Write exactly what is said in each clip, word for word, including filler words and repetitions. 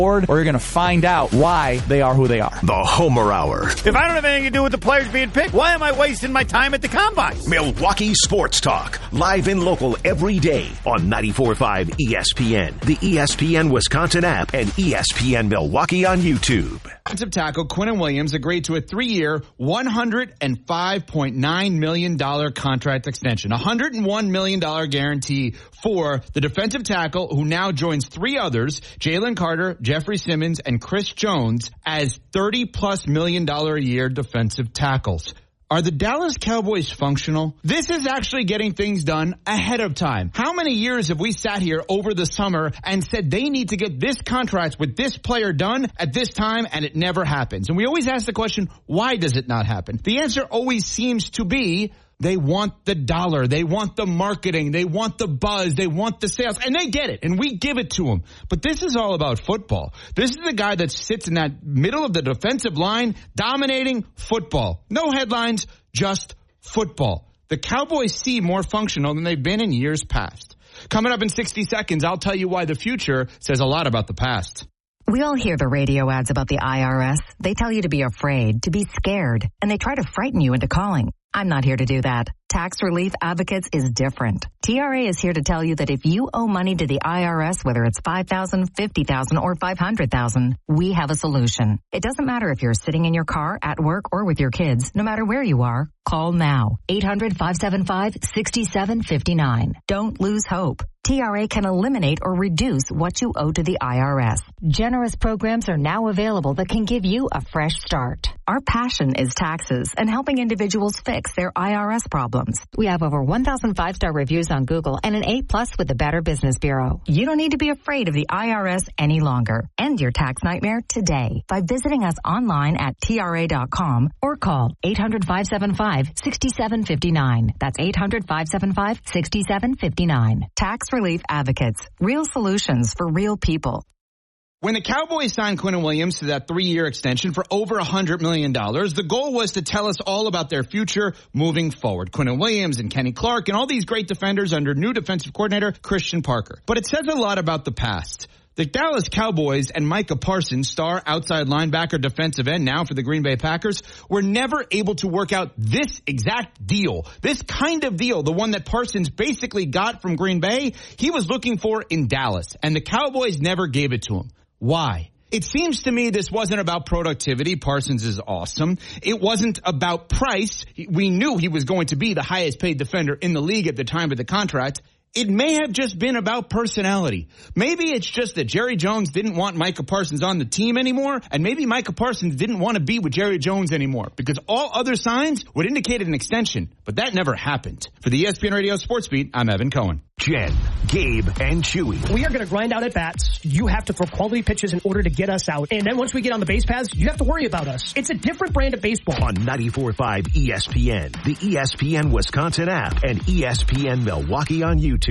or you're going to find out why they are who they are. The Homer Hour. If I don't have anything to do with the players being picked, why am I wasting my time at the Combine? Milwaukee Sports Talk. Live and local every day on ninety-four point five E S P N, the E S P N Wisconsin app, and E S P N Milwaukee on YouTube. Defensive tackle Quinnen Williams agreed to a three-year, one hundred five point nine million dollars contract extension. one hundred one million dollars guarantee for the defensive tackle, who now joins three others, Jalen Carter, Jeffrey Simmons, and Chris Jones, as thirty plus million dollars a year defensive tackles. Are the Dallas Cowboys functional? This is actually getting things done ahead of time. How many years have we sat here over the summer and said they need to get this contract with this player done at this time, and it never happens? And we always ask the question, why does it not happen? The answer always seems to be they want the dollar. They want the marketing. They want the buzz. They want the sales. And they get it. And we give it to them. But this is all about football. This is the guy that sits in that middle of the defensive line dominating football. No headlines, just football. The Cowboys seem more functional than they've been in years past. Coming up in sixty seconds, I'll tell you why the future says a lot about the past. We all hear the radio ads about the I R S. They tell you to be afraid, to be scared, and they try to frighten you into calling. I'm not here to do that. Tax Relief Advocates is different. T R A is here to tell you that if you owe money to the I R S, whether it's five thousand dollars, fifty thousand dollars, or five hundred thousand dollars, we have a solution. It doesn't matter if you're sitting in your car, at work, or with your kids. No matter where you are, call now. eight hundred, five seven five, six seven five nine. Don't lose hope. T R A can eliminate or reduce what you owe to the I R S. Generous programs are now available that can give you a fresh start. Our passion is taxes and helping individuals fix their I R S problems. We have over one thousand five-star reviews on Google and an A plus with the Better Business Bureau. You don't need to be afraid of the I R S any longer. End your tax nightmare today by visiting us online at T R A dot com or call eight hundred, five seven five, six seven five nine. That's eight hundred, five seven five, six seven five nine. Tax Relief Advocates. Real solutions for real people. When the Cowboys signed Quinnen Williams to that three-year extension for over one hundred million dollars, the goal was to tell us all about their future moving forward. Quinnen Williams and Kenny Clark and all these great defenders under new defensive coordinator Christian Parker. But it says a lot about the past. The Dallas Cowboys and Micah Parsons, star outside linebacker defensive end now for the Green Bay Packers, were never able to work out this exact deal. This kind of deal, the one that Parsons basically got from Green Bay, he was looking for in Dallas. And the Cowboys never gave it to him. Why? It seems to me this wasn't about productivity. Parsons is awesome. It wasn't about price. We knew he was going to be the highest paid defender in the league at the time of the contract. It may have just been about personality. Maybe it's just that Jerry Jones didn't want Micah Parsons on the team anymore, and maybe Micah Parsons didn't want to be with Jerry Jones anymore, because all other signs would indicate an extension, but that never happened. For the E S P N Radio Sports Beat, I'm Evan Cohen. Jen, Gabe, and Chewy. We are going to grind out at bats. You have to throw quality pitches in order to get us out. And then once we get on the base paths, you have to worry about us. It's a different brand of baseball. On ninety-four point five E S P N, the E S P N Wisconsin app, and E S P N Milwaukee on YouTube.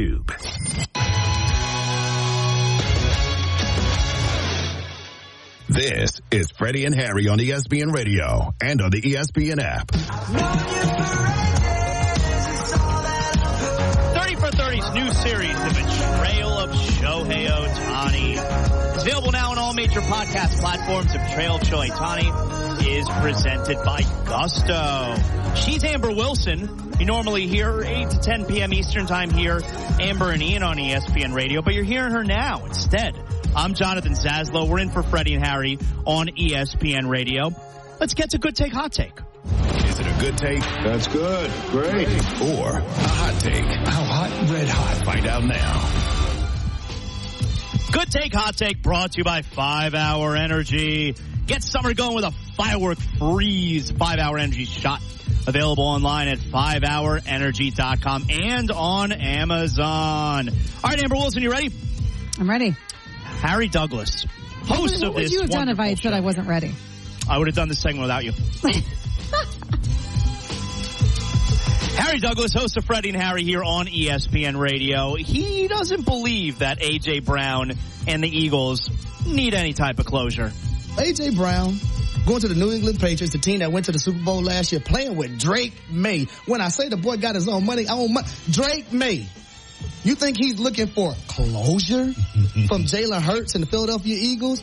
This is Freddie and Harry on E S P N Radio and on the E S P N app. thirty for thirty's new series, The Betrayal of Shohei Ohtani. It's available now on all major podcast platforms. The Betrayal of Shohei Ohtani is presented by Gusto. She's Amber Wilson. You normally hear eight to ten p.m. Eastern time here, Amber and Ian on E S P N Radio, but you're hearing her now instead. I'm Jonathan Zaslow. We're in for Freddie and Harry on E S P N Radio. Let's get to Good Take, Hot Take. Is it a good take? That's good. Great. Or a hot take? How hot? Red hot. Find out now. Good Take, Hot Take brought to you by five hour Energy. Get summer going with a firework freeze five hour Energy shot. Available online at five hour energy dot com and on Amazon. All right, Amber Wilson, you ready? I'm ready. Harry Douglas, host what, what of this. What would you have done if I said I wasn't ready? I would have done this segment without you. Harry Douglas, host of Freddie and Harry here on E S P N Radio. He doesn't believe that A J. Brown and the Eagles need any type of closure. A J. Brown going to the New England Patriots, the team that went to the Super Bowl last year, playing with Drake May. When I say the boy got his own money, own money, Drake May. You think he's looking for closure from Jalen Hurts and the Philadelphia Eagles?